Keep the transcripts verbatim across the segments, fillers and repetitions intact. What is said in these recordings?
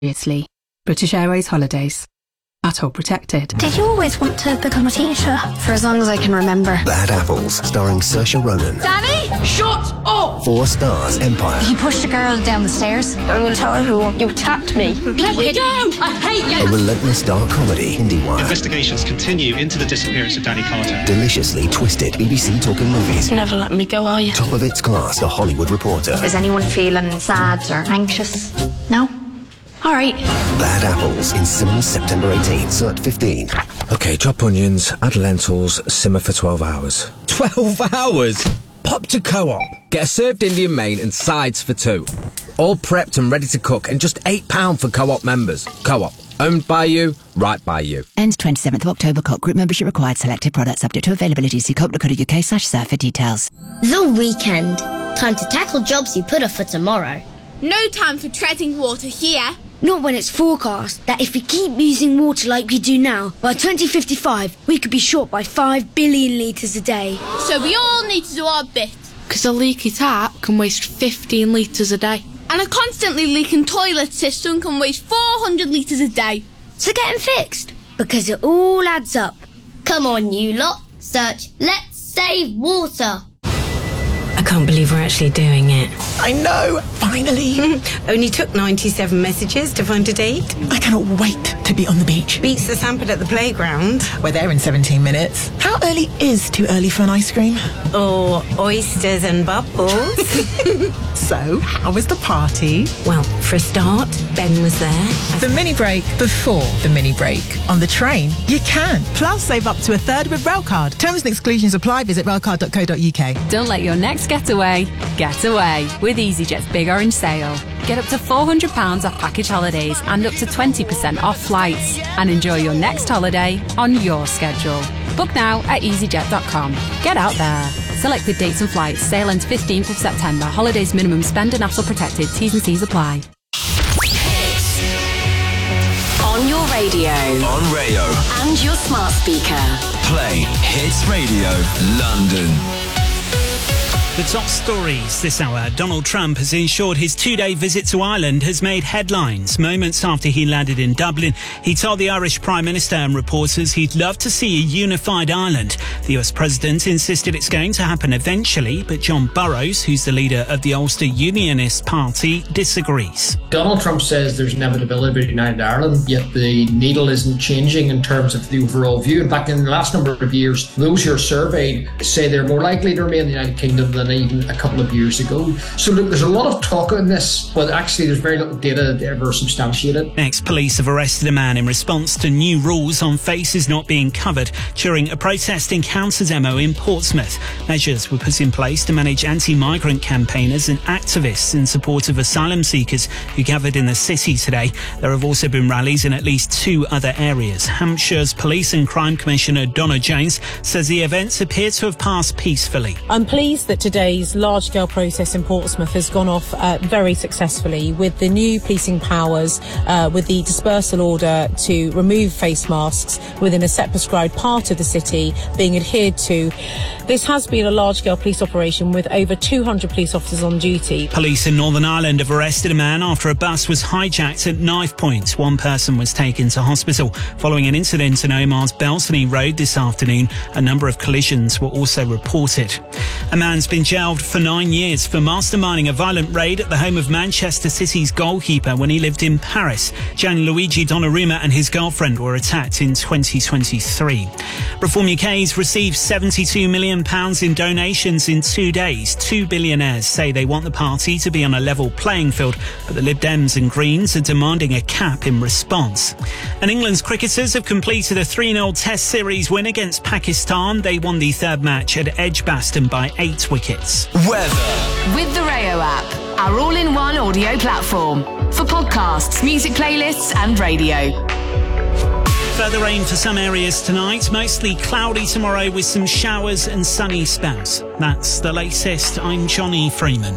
Seriously. British Airways Holidays. At all protected. Did you always want to become a teacher? For as long as I can remember. Bad Apples, starring Saoirse Ronan. Danny! Shut up! Four Stars Empire. He pushed a girl down the stairs. I'm going to tell her who you attacked me. Let me down! I hate you! A relentless dark comedy. IndieWire. Investigations continue into the disappearance of Danny Carter. Deliciously twisted. B B C Talking Movies. You're never letting me go, are you? Top of its class. The Hollywood Reporter. Is anyone feeling sad or anxious? No? All right. Bad Apples in cinemas September eighteenth, so at fifteen. Okay, chop onions, add lentils, simmer for twelve hours. twelve hours? Pop to Co-op. Get a served Indian main and sides for two. All prepped and ready to cook, and just eight pounds for Co-op members. Co-op. Owned by you, right by you. Ends twenty-seventh of October. Co-op group membership required. Selected products subject to availability. See co op dot co dot uk slash surf for details. The weekend. Time to tackle jobs you put off for tomorrow. No time for treading water here. Not when it's forecast that if we keep using water like we do now, by twenty fifty-five, we could be short by five billion litres a day. So we all need to do our bit. Because a leaky tap can waste fifteen litres a day. And a constantly leaking toilet system can waste four hundred litres a day. So get them fixed, because it all adds up. Come on, you lot. Search Let's Save Water. I can't believe we're actually doing it. I know, finally. Only took ninety-seven messages to find a date. I cannot wait to be on the beach. Beats the Sanford at the playground. We're there in seventeen minutes. How early is too early for an ice cream? Or oysters and bubbles. So, how was the party? Well, for a start, Ben was there. The mini break before the mini break. On the train, you can. Plus, save up to a third with Railcard. Terms and exclusions apply. Visit railcard dot co dot uk. Don't let your next getaway get away with EasyJet's Big Orange Sale. Get up to four hundred pounds off package holidays and up to twenty percent off flights. And enjoy your next holiday on your schedule. Book now at easyjet dot com. Get out there. Selected dates and flights. Sale ends fifteenth of September. Holidays minimum spend and hassle protected. T's and C's apply. On your radio. On Rayo. And your smart speaker. Play Hits Radio London. The top stories this hour. Donald Trump has ensured his two-day visit to Ireland has made headlines. Moments after he landed in Dublin, he told the Irish Prime Minister and reporters he'd love to see a unified Ireland. The U S President insisted it's going to happen eventually, but John Burrows, who's the leader of the Ulster Unionist Party, disagrees. Donald Trump says there's inevitability of United Ireland, yet the needle isn't changing in terms of the overall view. In fact, in the last number of years, those who are surveyed say they're more likely to remain in the United Kingdom than even a couple of years ago. So look, there's a lot of talk on this, but actually there's very little data to ever substantiate it. Ex-police have arrested a man in response to new rules on faces not being covered during a protest in Counter Demo in Portsmouth. Measures were put in place to manage anti-migrant campaigners and activists in support of asylum seekers who gathered in the city today. There have also been rallies in at least two other areas. Hampshire's Police and Crime Commissioner Donna Jones says the events appear to have passed peacefully. I'm pleased that today's large-scale protest in Portsmouth has gone off uh, very successfully with the new policing powers, uh, with the dispersal order to remove face masks within a set prescribed part of the city being adhered to. This has been a large-scale police operation with over two hundred police officers on duty. Police in Northern Ireland have arrested a man after a bus was hijacked at knife point. One person was taken to hospital following an incident in Omar's Beltony Road this afternoon. A number of collisions were also reported. A man's been jailed for nine years for masterminding a violent raid at the home of Manchester City's goalkeeper when he lived in Paris. Gianluigi Donnarumma and his girlfriend were attacked in twenty twenty-three. Reform U K's received seventy-two million pounds in donations in two days. Two billionaires say they want the party to be on a level playing field, but the Lib Dems and Greens are demanding a cap in response. And England's cricketers have completed a three nil Test Series win against Pakistan. They won the third match at Edgbaston by eight wickets. Weather. With the Rayo app, our all-in-one audio platform for podcasts, music playlists and radio. Further rain for some areas tonight, mostly cloudy tomorrow with some showers and sunny spells. That's the latest. I'm Johnny Freeman.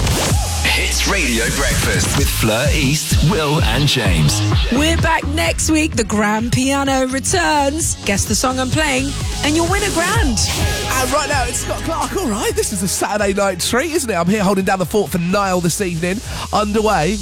Hits Radio Breakfast with Fleur East, Will and James. We're back next week. The Grand Piano returns. Guess the song I'm playing and you'll win a grand. And right now it's Scott Clark. All right, this is a Saturday night treat, isn't it? I'm here holding down the fort for Niall this evening. Underway